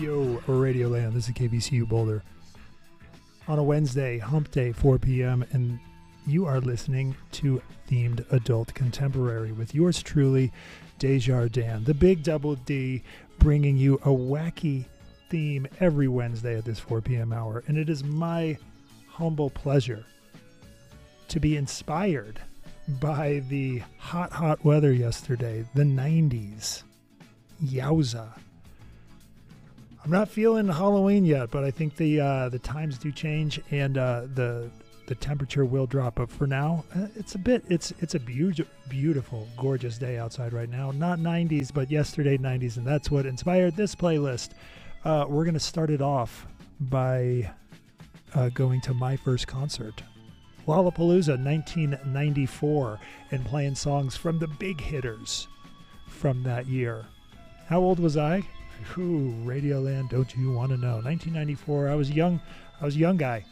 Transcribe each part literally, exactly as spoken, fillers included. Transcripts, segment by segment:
Yo, Radio Land, this is K B C U Boulder. On a Wednesday, hump day, four p.m., and you are listening to Themed Adult Contemporary with yours truly, Desjardins, the big double D, bringing you a wacky theme every Wednesday at this four p.m. hour. And it is my humble pleasure to be inspired by the hot, hot weather yesterday, the nineties. Yowza. I'm not feeling Halloween yet, but I think the uh, the times do change and uh, the the temperature will drop. But for now, uh, it's a bit it's it's a beautiful, beautiful, gorgeous day outside right now. Not nineties, but yesterday nineties, and that's what inspired this playlist. Uh, we're gonna start it off by uh, going to my first concert, Lollapalooza, nineteen ninety-four, and playing songs from the big hitters from that year. How old was I? Ooh, Radioland, don't you want to know? nineteen ninety-four, I was young. I was a young guy.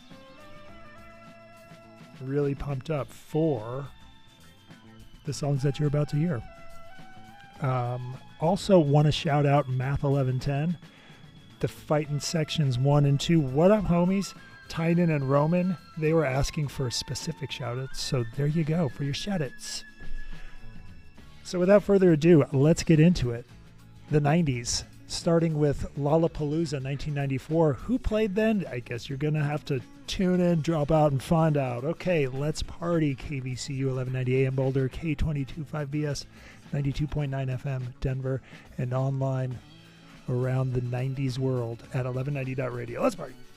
Really pumped up for the songs that you're about to hear. Um, also want to shout out Math eleven ten, the Fightin' Sections one and two. What up, homies? Tynan and Roman, they were asking for specific shout-outs, so there you go for your shout-outs. So without further ado, let's get into it. The nineties. Starting with Lollapalooza nineteen ninety-four. Who played then? I guess you're going to have to tune in, drop out, and find out. Okay, let's party. K B C U eleven ninety A M Boulder, K twenty-two point five B S, ninety-two point nine F M Denver, and online around the nineties world at eleven ninety dot radio. Let's party.